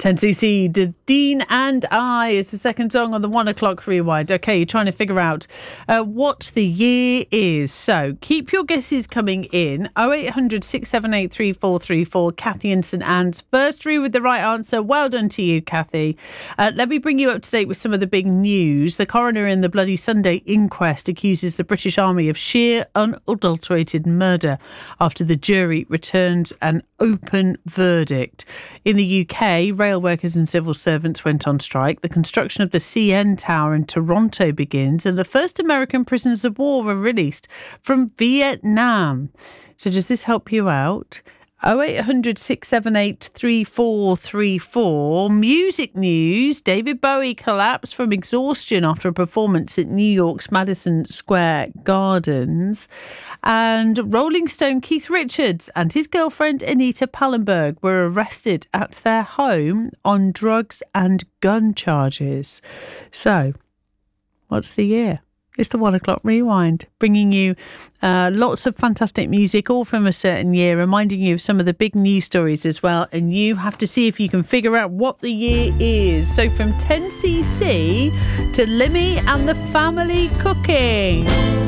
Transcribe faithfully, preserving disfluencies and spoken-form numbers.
ten C C, Dean and I is the second song on the one o'clock rewind. Okay, you're trying to figure out uh, what the year is. So keep your guesses coming in. oh eight hundred, six seven eight, three four three four. Kathy in St Anne's first through with the right answer. Well done to you, Kathy. Uh, let me bring you up to date with some of the big news. The coroner in the Bloody Sunday inquest accuses the British Army of sheer unadulterated murder after the jury returns an open verdict. In the U K, rail workers and civil servants went on strike. The construction of the C N Tower in Toronto begins, and the first American prisoners of war were released from Vietnam. So does this help you out? oh eight hundred, six seven eight, three four three four. Music news. David Bowie collapsed from exhaustion after a performance at New York's Madison Square Gardens. And Rolling Stone Keith Richards and his girlfriend Anita Pallenberg were arrested at their home on drugs and gun charges. So, what's the year? It's the one o'clock rewind, bringing you uh, lots of fantastic music, all from a certain year, reminding you of some of the big news stories as well. And you have to see if you can figure out what the year is. So from ten C C to Limmy and the Family Cooking.